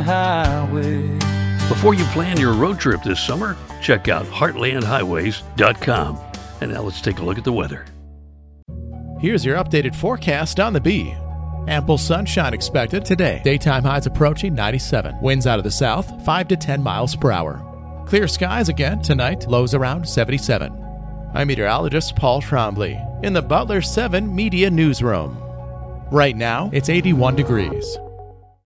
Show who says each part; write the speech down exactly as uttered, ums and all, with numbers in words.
Speaker 1: Highway.
Speaker 2: Before you plan your road trip this summer, check out heartland highways dot com. And now let's take a look at the weather.
Speaker 3: Here's your updated forecast on the Bee. Ample sunshine expected today. Daytime highs approaching ninety-seven. Winds out of the south, five to ten miles per hour. Clear skies again tonight, lows around seventy-seven. I'm meteorologist Paul Trombley in the Butler seven Media Newsroom. Right now, it's eighty-one degrees.